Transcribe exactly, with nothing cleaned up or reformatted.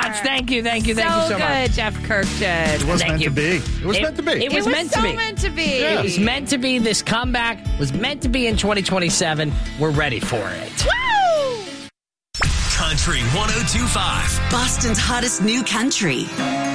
much. Thank you, thank you, thank so you so good, much. Jeff Kirkland. It was Thank meant you. to be. It was It- meant to be. It was, it was meant so to be. meant to be. It was meant to be. This comeback was meant to be in twenty twenty-seven. We're ready for it. Woo! Country one oh two point five. Boston's hottest new country.